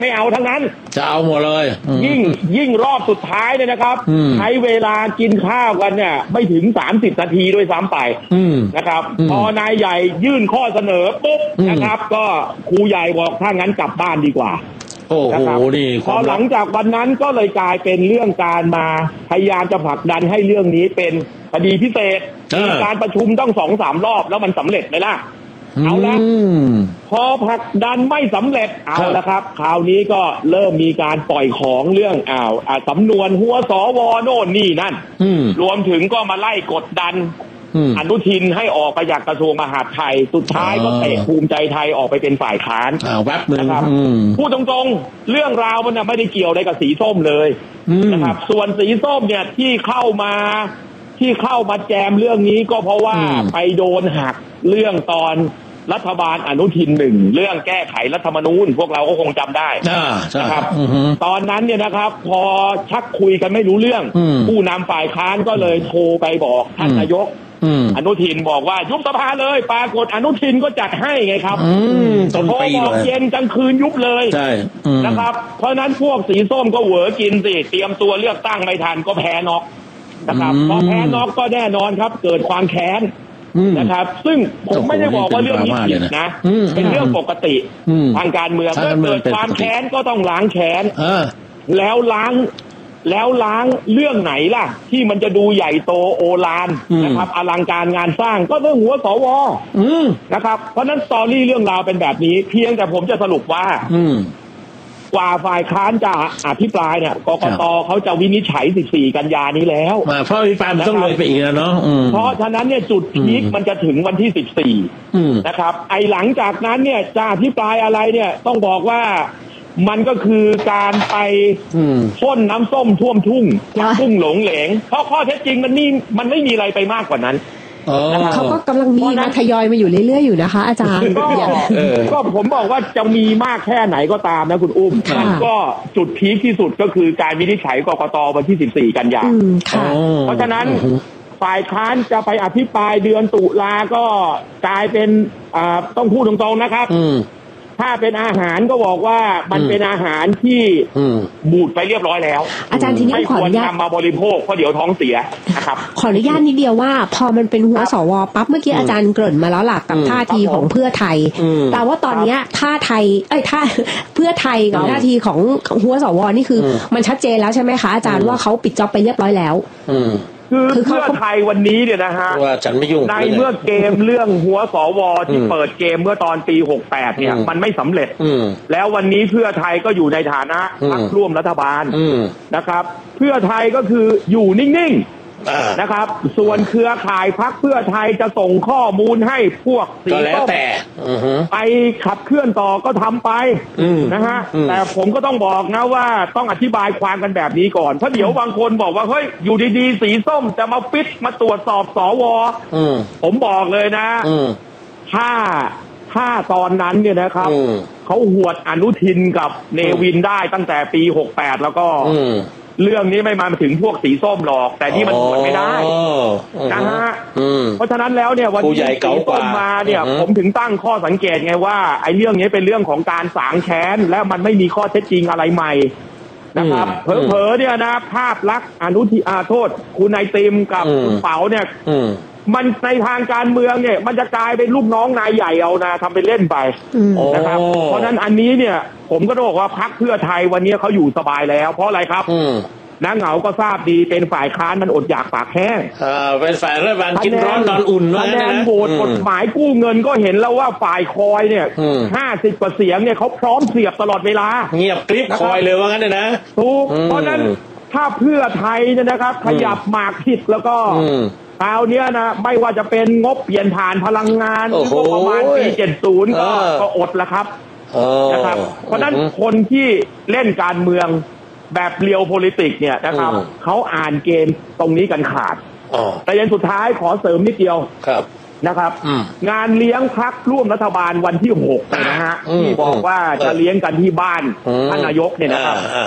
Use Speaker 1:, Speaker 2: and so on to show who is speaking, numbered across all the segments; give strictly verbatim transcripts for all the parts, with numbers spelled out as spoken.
Speaker 1: ไม่เอาทั้งนั้น
Speaker 2: จะเอาหมดเลย
Speaker 1: ยิ่งยิ่งรอบสุดท้ายเนี่ยนะครับใช้เวลากินข้าวกันเนี่ยไม่ถึงสามสิบนาทีด้วยซ้ำไปนะครับพอนายใหญ่ยื่นข้อเสนอปุ๊บนะครับก็ครูใหญ่บอกถ้างั้นกลับบ้านดีกว่า
Speaker 2: โอ้โหนี่
Speaker 1: พอหลังจากวันนั้นก็เลยกลายเป็นเรื่องการมาพยายามจะผลักดันให้เรื่องนี้เป็นคดีพิเศษมีการประชุมต้องสองสามรอบแล้วมันสำเร็จไหมล่ะเอาละพอผลักดันไม่สำเร็จเอาละครับคราวนี้ก็เริ่มมีการปล่อยของเรื่องอ้าวสำนวนหัวสวโน่นนี่นั่นรวมถึงก็มาไล่กดดันอนุทินให้ออกไปจากกระทรวงมหาดไทยสุดท้ายก็เตะภูมิใจไทยออกไปเป็นฝ่ายค้านนะครับพูดตรงๆเรื่องราวมันไม่ได้เกี่ยวอะไรกับสีส้มเลยนะครับส่วนสีส้มเนี่ยที่เข้ามาที่เข้ามาแจมเรื่องนี้ก็เพราะว่าไปโดนหักเรื่องตอนรัฐบาลอนุทินหนึ่งเรื่องแก้ไขรัฐธรรมนูญพวกเราก็คงจำได้นะครับตอนนั้นเนี่ยนะครับพอชักคุยกันไม่รู้เรื่องผู้นำฝ่ายค้านก็เลยโทรไปบอกท่านนายกอนุทินบอกว่ายุบสภาเลยปรากฏอนุทินก็จัดให้ไงครับโทรบอกเย็นกลางคืนยุบเลยนะครับเพราะนั้นพวกสีส้มก็เหวอกินสิเตรียมตัวเลือกตั้งไม่ทันก็แพ้น็อกนะครับพอแพ้น็อกก็แน่นอนครับเกิดความแค้นนะครับซึ่งผมไม่ได้บอกว่าเรื่องนี้ผิดนะเป็นเรื่องปกติทางการเมืองเมื่อเกิดความแค้นก็ต้องล้างแค้นแล้วล้างแล้วล้างเรื่องไหนล่ะที่มันจะดูใหญ่โตโอฬารนะครับอลังการงานสร้างก็เรื่องหัวสวนะครับเพราะนั้นสตอรี่เรื่องราวเป็นแบบนี้เพียงแต่ผมจะสรุปว่ากว่าฝ่ายค้านจะอภิปรายเนี่ยกกตเขาจะวินิจฉัยสิบสี่กันยานี้แล้ว
Speaker 2: เพราะอภิปรายมันต้องเลยไปอีกแล้วเนาะ
Speaker 1: เพราะฉะนั้นเนี่ยจุดพีคมันจะถึงวันที่สิบสี่นะครับไอหลังจากนั้นเนี่ยจะอภิปรายอะไรเนี่ยต้องบอกว่ามันก็คือการไปพ่นน้ำส้มท่วมทุ่งทุ่งหลงเหลงเพราะข้อเท็จจริงมันนี่มันไม่มีอะไรไปมากกว่านั้น
Speaker 3: เขาก็กำลังมีนะทยอยมาอยู่เรื่อยๆอยู่นะคะอาจารย์
Speaker 1: ก็ผมบอกว่าจะมีมากแค่ไหนก็ตามนะคุณอุ้มมันก็จุดพีคที่สุดก็คือการวินิจฉัยกกตวันที่สิบสี่กันยายนเพราะฉะนั้นฝ่ายค้านจะไปอภิปรายเดือนตุลาก็กลายเป็นต้องพูดตรงๆนะครับถ้าเป็นอาหารก็บอกว่ามันเป็นอาหารที่บูดไปเรียบร้อยแล้ว
Speaker 3: อาจารย์ทีนี้
Speaker 1: ขออนุญาตนำมาบริโภคเพราะเดี๋ยวท้องเสียนะครับ
Speaker 3: ขออนุญาตนิดเดียวว่าพอมันเป็นหัวสวปั๊บเมื่อกี้อาจารย์เกริ่นมาแล้วหลักกับท่าทีของเพื่อไทยแต่ว่าตอนนี้ท่าไทยเอ้ยท่าเพื่อไทยกับท่าทีของหัวสวนี่คือมันชัดเจนแล้วใช่ไหมคะอาจารย์ว่าเขาปิดจ็อบไปเรียบร้อยแล้ว
Speaker 1: คือเพื่อไทยวันนี้เนี่ยนะฮะ
Speaker 2: ว่าฉันไม่ยุ่ง
Speaker 1: ในเมื่อเกมเรื่องหัวสวที่เปิดเกมเมื่อตอนปีหกสิบแปดเนี่ยมันไม่สำเร็จแล้ววันนี้เพื่อไทยก็อยู่ในฐานะพรรคร่วมรัฐบาลนะครับเพื่อไทยก็คืออยู่นิ่งๆนะครับส่วนเครือข่ายพรรคเพื่อไทยจะส่งข้อมูลให้พวกสีส้มไปขับเคลื่อนต่อก็ทำไปนะฮะแต่ผมก็ต้องบอกนะว่าต้องอธิบายความกันแบบนี้ก่อนเพราะเดี๋ยวบางคนบอกว่าเฮ้ยอยู่ดีๆสีส้มจะมาฟิตมาตรวจสอบสวผมบอกเลยนะถ้าถ้าตอนนั้นเนี่ยนะครับเขาหวดอนุทินกับเนวินได้ตั้งแต่ปีหกสิบแปดแล้วก็เรื่องนี้ไม่มาถึงพวกสีส้มหรอกแต่นี่มันหวดไม่ได้นะฮะเพราะฉะนั้นแล้วเนี่ยวันนี้สีส้มมาเนี่ยผมถึงตั้งข้อสังเกตไงว่าไอ้เรื่องนี้เป็นเรื่องของการสางแค้นและมันไม่มีข้อเท็จจริงอะไรใหม่นะครับเผลอๆเนี่ยนะภาพลักษณ์อนุทินอาโทษคุณนายติมกับคุณเป๋าเนี่ยมันในทางการเมืองเนี่ยมันจะกลายเป็นลูกน้องนายใหญ่เอานะทำเป็นเล่นไปนะครับเพราะนั้นอันนี้เนี่ยผมก็ต้องบอกว่าพรรคเพื่อไทยวันนี้เขาอยู่สบายแล้วเพราะอะไรครับน้าเหงาก็ทราบดีเป็นฝ่ายค้านมันอดอยากปากแห้ง
Speaker 2: เออเป็นฝ่ายรัฐบาลกินร้อนนอนอุ่น
Speaker 1: คะแนนโหวตกฎหมายกู้เงินก็เห็นแล้วว่าฝ่ายคอยเนี่ยห้าสิบกว่าเสียงเนี่ยเขาพร้อมเสียบตลอดเวลา
Speaker 2: เงียบกริบคอยเลยว่างั้นเลยนะ
Speaker 1: ถูกเพราะนั้นถ้าเพื่อไทยเนี่ยนะครับขยับหมากผิดแล้วก็คราวนี้นะไม่ว่าจะเป็นงบเปลี่ยนผ่านพลังงานงบประมาณปีเจ็ดสิบก็ก็อดละครับนะครับเพราะนั้นคนที่เล่นการเมืองแบบเรียวโพลิติกเนี่ยนะครับเขาอ่านเกมตรงนี้กันขาดแต่ยันสุดท้ายขอเสริมนิดเดียวนะครับงานเลี้ยงพรรคร่วมรัฐบาลวันที่หกนะฮะที่บอกว่าจะเลี้ยงกันที่บ้านท่านนายกเนี่ยนะครับ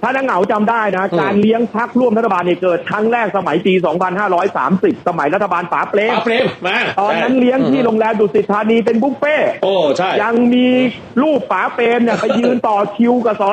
Speaker 1: ถ้านักเหงาจำได้นะการเลี้ยงพรรคร่วมรัฐบาลเนี่ยเกิดครั้งแรกสมัยปีสองพันห้าร้อยสามสิบสมัยรัฐบาลป๋าเปรม
Speaker 2: ป๋าเปรมมา
Speaker 1: ตอนนั้นเลี้ยงที่โรงแรมดุสิตธานีเป็นบุฟเฟ่ต์
Speaker 2: โอ้ใช่
Speaker 1: ยังมีรูปป๋าเปรมเนี่ยไปยืนต่อคิวกับส